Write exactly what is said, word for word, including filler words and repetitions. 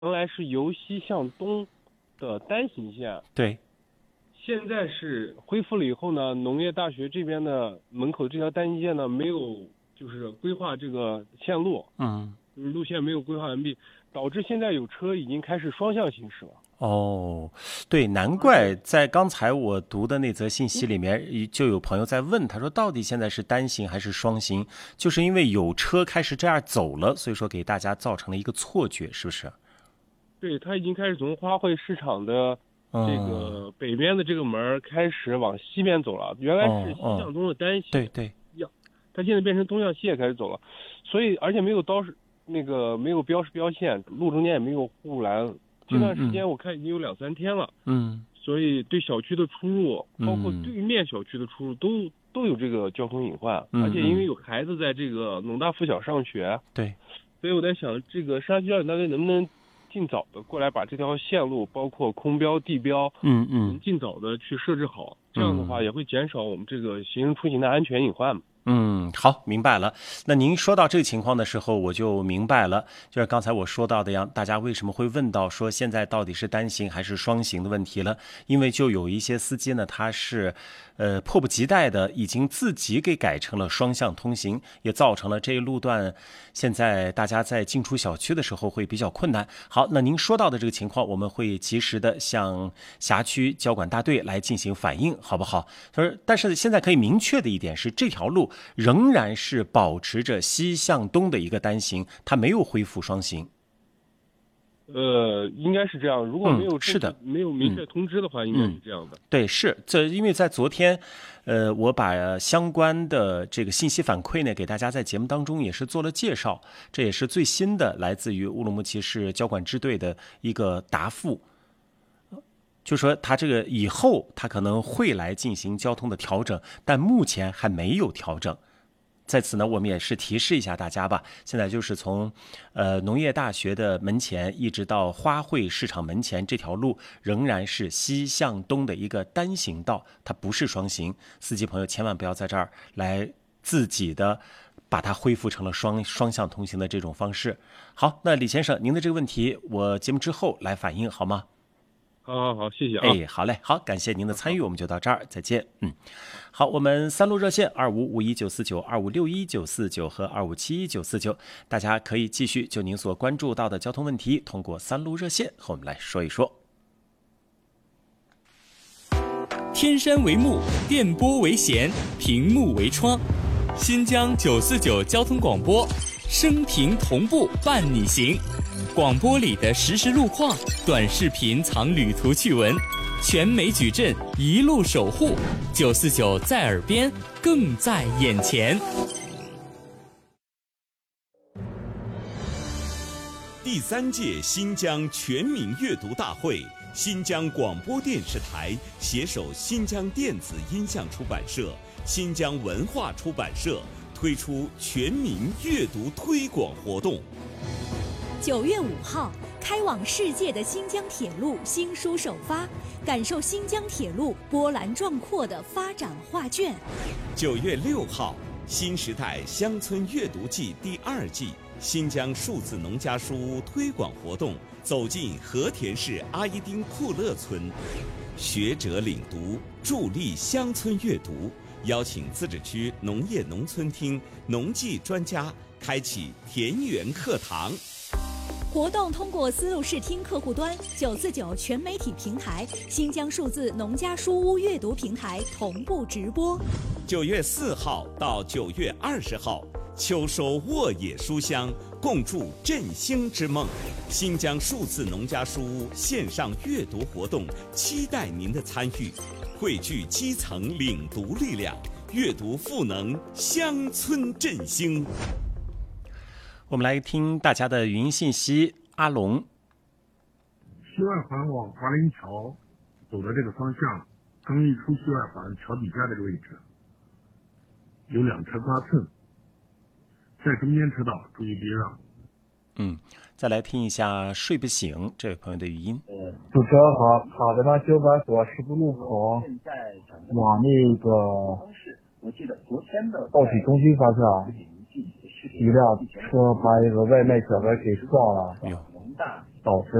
原来是由西向东的单行线， 对， 现在是恢复了以后呢，农业大学这边的门口这条单行线呢没有就是规划这个线路， 嗯， 就是路线没有规划完毕，导致现在有车已经开始双向行驶了。 哦，对，难怪在刚才我读的那则信息里面，就有朋友在问，他说到底现在是单行还是双行？就是因为有车开始这样走了，所以说给大家造成了一个错觉，是不是？ 对，它已经开始从花卉市场的这个北边的这个门开始往西边走了，原来是西向东的单行， 对对， 它现在变成东向西也开始走了，所以而且没有刀是那个没有标识标线，路中间也没有护栏。这段时间我看已经有两三天了， 嗯， 所以对小区的出入，包括对面小区的出入都都有这个交通隐患， 嗯、 而且因为有孩子在这个农大附小上学， 对， 所以我在想，这个山西交警大队能不能尽早的过来把这条线路，包括空标、地标， 嗯嗯， 尽早的去设置好，这样的话也会减少我们这个行人出行的安全隐患嘛。 嗯，好，明白了。那您说到这个情况的时候，我就明白了，就是刚才我说到的样，大家为什么会问到说现在到底是单行还是双行的问题了？因为就有一些司机呢，他是呃迫不及待的已经自己给改成了双向通行，也造成了这一路段现在大家在进出小区的时候会比较困难。好，那您说到的这个情况，我们会及时的向辖区交管大队来进行反映，好不好？他说，但是现在可以明确的一点是，这条路仍然是保持着西向东的一个单行，它没有恢复双行。 呃，应该是这样。如果没有、 嗯、是的， 没有明确通知的话，嗯、应该是这样的。 对，是这，因为在昨天，呃，我把相关的这个信息反馈呢，给大家在节目当中也是做了介绍，这也是最新的来自于乌鲁木齐市交管支队的一个答复。就说他这个以后他可能会来进行交通的调整，但目前还没有调整。在此呢，我们也是提示一下大家吧。现在就是从，呃，农业大学的门前一直到花卉市场门前这条路，仍然是西向东的一个单行道，它不是双行。司机朋友千万不要在这儿来自己的把它恢复成了双双向通行的这种方式。好，那李先生，您的这个问题，我节目之后来反映好吗？ 好好好，谢谢啊！ 哎，好嘞，好，感谢您的参与，我们就到这儿，再见。嗯，好，我们三路热线二五五一九四九、二五六一九四九和二五七一九四九，大家可以继续就您所关注到的交通问题，通过三路热线和我们来说一说。 天山为幕，电波为弦，屏幕为窗，新疆九四九交通广播，声频同步伴你行。广播里的实时路况，短视频藏旅途趣闻，全美矩阵一路守护，九四九在耳边，更在眼前。 第三届新疆全民阅读大会，新疆广播电视台携手新疆电子音像出版社、新疆文化出版社推出全民阅读推广活动。 九月五号，开往世界的新疆铁路新书首发，感受新疆铁路波澜壮阔的发展画卷。 九月六号，新时代乡村阅读季第二季新疆数字农家书屋推广活动走进和田市阿依丁库勒村，学者领读，助力乡村阅读，邀请自治区农业农村厅农技专家开启田园课堂。 活动通过丝路视听客户端、九四九全媒体平台、新疆数字农家书屋阅读平台同步直播。 九月四号到九月二十号，秋收沃野书香，共筑振兴之梦。新疆数字农家书屋线上阅读活动，期待您的参与，汇聚基层领读力量，阅读赋能乡村振兴。 我们来听大家的语音信息。阿龙， 西外环往华林桥走的这个方向，刚一出西外环桥底下这个位置，有两车刮蹭，在中间车道注意避让。 嗯，再来听一下睡不醒这位朋友的语音。 主持人好，好的呢，九百所十字路口往那个奥体中心方向，一辆车把一个外卖小哥给撞了。 导致